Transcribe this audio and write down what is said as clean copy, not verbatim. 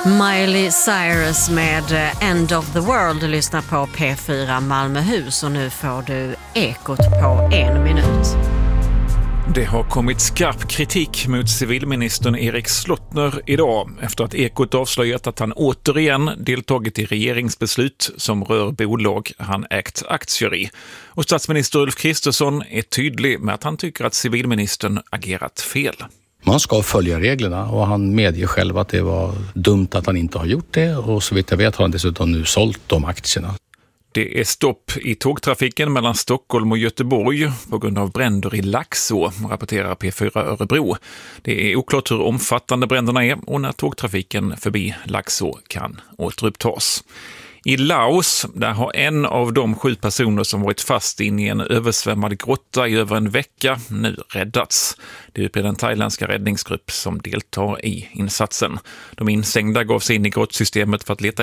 Miley Cyrus med End of the World lyssnar på P4 Malmöhus och nu får du Ekot på 1 minut. Det har kommit skarp kritik mot civilministern Erik Slottner idag efter att Ekot avslöjat att han återigen deltagit i regeringsbeslut som rör bolag han ägt aktier i. Och statsminister Ulf Kristersson är tydlig med att han tycker att civilministern agerat fel. Man ska följa reglerna och han medger själv att det var dumt att han inte har gjort det och så vitt jag vet har han dessutom nu sålt de aktierna. Det är stopp i tågtrafiken mellan Stockholm och Göteborg på grund av bränder i Laxå, rapporterar P4 Örebro. Det är oklart hur omfattande bränderna är och när tågtrafiken förbi Laxå kan återupptas. I Laos, där har en av de 7 personer som varit fast in i en översvämmad grotta i över en vecka nu räddats. Det är den thailändska räddningsgrupp som deltar i insatsen. De insängda gav sig in i grottsystemet för att leta